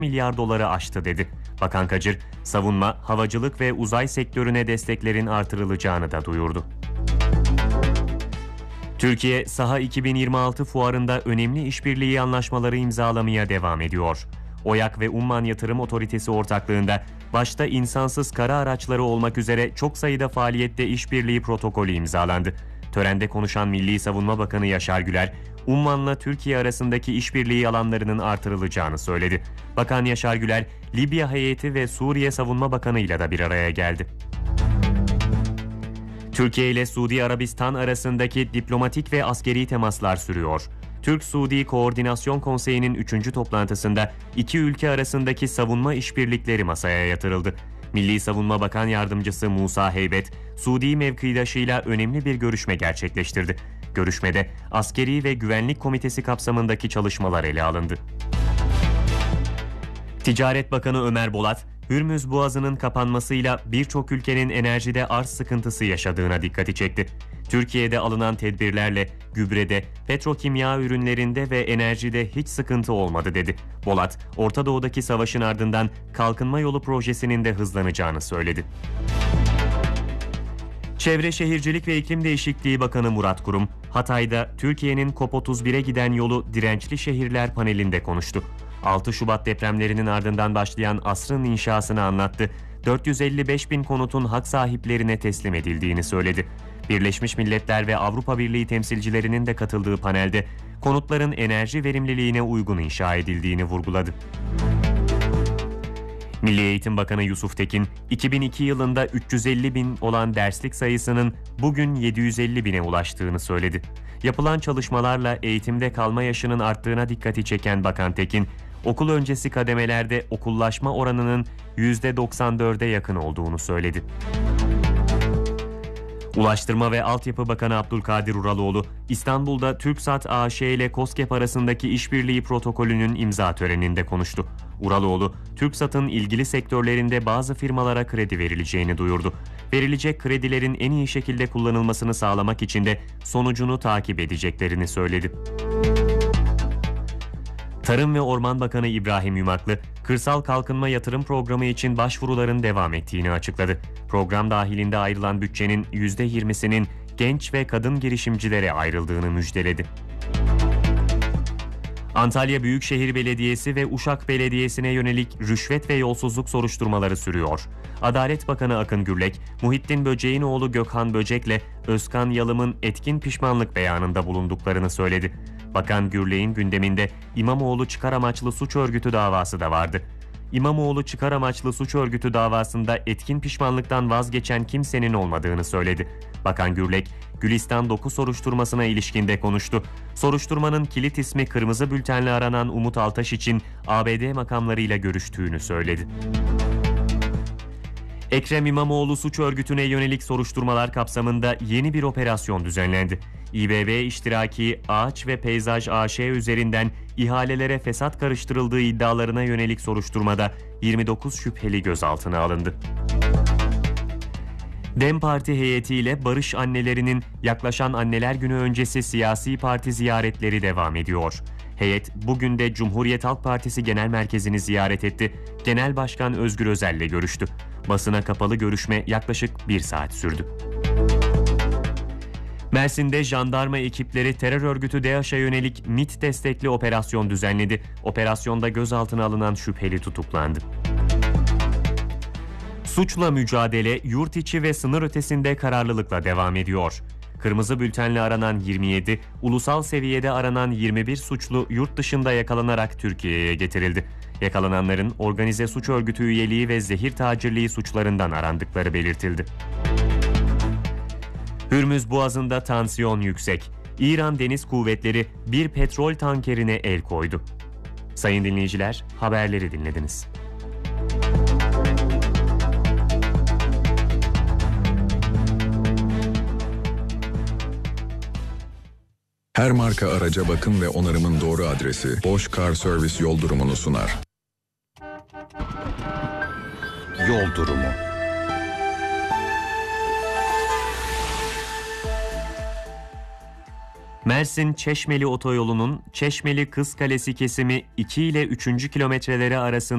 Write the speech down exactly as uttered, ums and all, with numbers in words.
milyar doları aştı dedi. Bakan Kacır, savunma, havacılık ve uzay sektörüne desteklerin artırılacağını da duyurdu. Türkiye, Saha iki bin yirmi altı fuarında önemli işbirliği anlaşmaları imzalamaya devam ediyor. OYAK ve Umman Yatırım Otoritesi ortaklığında başta insansız kara araçları olmak üzere çok sayıda faaliyette işbirliği protokolü imzalandı. Törende konuşan Milli Savunma Bakanı Yaşar Güler, Umman'la Türkiye arasındaki işbirliği alanlarının artırılacağını söyledi. Bakan Yaşar Güler, Libya heyeti ve Suriye Savunma Bakanı ile de bir araya geldi. Türkiye ile Suudi Arabistan arasındaki diplomatik ve askeri temaslar sürüyor. Türk-Suudi Koordinasyon Konseyi'nin üçüncü toplantısında iki ülke arasındaki savunma işbirlikleri masaya yatırıldı. Milli Savunma Bakan Yardımcısı Musa Heybet, Suudi mevkidaşıyla önemli bir görüşme gerçekleştirdi. Görüşmede Askeri ve Güvenlik Komitesi kapsamındaki çalışmalar ele alındı. Ticaret Bakanı Ömer Bolat, Hürmüz Boğazı'nın kapanmasıyla birçok ülkenin enerjide arz sıkıntısı yaşadığına dikkati çekti. Türkiye'de alınan tedbirlerle gübrede, petrokimya ürünlerinde ve enerjide hiç sıkıntı olmadı dedi. Bolat, Orta Doğu'daki savaşın ardından kalkınma yolu projesinin de hızlanacağını söyledi. Çevre Şehircilik ve İklim Değişikliği Bakanı Murat Kurum, Hatay'da Türkiye'nin COP otuz bire giden yolu Dirençli Şehirler panelinde konuştu. altı Şubat depremlerinin ardından başlayan asrın inşasını anlattı. dört yüz elli beş bin konutun hak sahiplerine teslim edildiğini söyledi. Birleşmiş Milletler ve Avrupa Birliği temsilcilerinin de katıldığı panelde konutların enerji verimliliğine uygun inşa edildiğini vurguladı. Milli Eğitim Bakanı Yusuf Tekin, iki bin iki yılında üç yüz elli bin olan derslik sayısının bugün yedi yüz elli bine ulaştığını söyledi. Yapılan çalışmalarla eğitimde kalma yaşının arttığına dikkati çeken Bakan Tekin, okul öncesi kademelerde okullaşma oranının yüzde doksan dörde yakın olduğunu söyledi. Ulaştırma ve Altyapı Bakanı Abdülkadir Uraloğlu, İstanbul'da TürkSat A Ş ile KOSGEB arasındaki işbirliği protokolünün imza töreninde konuştu. Uraloğlu, TürkSat'ın ilgili sektörlerinde bazı firmalara kredi verileceğini duyurdu. Verilecek kredilerin en iyi şekilde kullanılmasını sağlamak için de sonucunu takip edeceklerini söyledi. Tarım ve Orman Bakanı İbrahim Yumaklı, Kırsal Kalkınma Yatırım Programı için başvuruların devam ettiğini açıkladı. Program dahilinde ayrılan bütçenin yüzde yirmisinin genç ve kadın girişimcilere ayrıldığını müjdeledi. Antalya Büyükşehir Belediyesi ve Uşak Belediyesi'ne yönelik rüşvet ve yolsuzluk soruşturmaları sürüyor. Adalet Bakanı Akın Gürlek, Muhittin Böcek'in oğlu Gökhan Böcek'le Özkan Yalım'ın etkin pişmanlık beyanında bulunduklarını söyledi. Bakan Gürlek'in gündeminde İmamoğlu çıkar amaçlı suç örgütü davası da vardı. İmamoğlu çıkar amaçlı suç örgütü davasında etkin pişmanlıktan vazgeçen kimsenin olmadığını söyledi. Bakan Gürlek, Gülistan dokuz soruşturmasına ilişkinde konuştu. Soruşturmanın kilit ismi kırmızı bültenle aranan Umut Altaş için A B D makamlarıyla görüştüğünü söyledi. Ekrem İmamoğlu suç örgütüne yönelik soruşturmalar kapsamında yeni bir operasyon düzenlendi. İBB iştiraki Ağaç ve Peyzaj A Ş üzerinden ihalelere fesat karıştırıldığı iddialarına yönelik soruşturmada yirmi dokuz şüpheli gözaltına alındı. DEM Parti heyetiyle Barış Annelerinin yaklaşan Anneler Günü öncesi siyasi parti ziyaretleri devam ediyor. Heyet bugün de Cumhuriyet Halk Partisi Genel Merkezi'ni ziyaret etti. Genel Başkan Özgür Özel'le görüştü. Basına kapalı görüşme yaklaşık bir saat sürdü. Mersin'de jandarma ekipleri terör örgütü DAEŞ'e yönelik MİT destekli operasyon düzenledi. Operasyonda gözaltına alınan şüpheli tutuklandı. Suçla mücadele yurt içi ve sınır ötesinde kararlılıkla devam ediyor. Kırmızı bültenle aranan yirmi yedi, ulusal seviyede aranan yirmi bir suçlu yurt dışında yakalanarak Türkiye'ye getirildi. Yakalananların organize suç örgütü üyeliği ve zehir tacirliği suçlarından arandıkları belirtildi. Hürmüz Boğazı'nda tansiyon yüksek. İran Deniz Kuvvetleri bir petrol tankerine el koydu. Sayın dinleyiciler, haberleri dinlediniz. Her marka araca bakım ve onarımın doğru adresi Bosch Car Service yol durumunu sunar. Yol durumu. Mersin Çeşmeli otoyolunun Çeşmeli Kızkalesi kesimi iki ile üçüncü kilometreleri arasında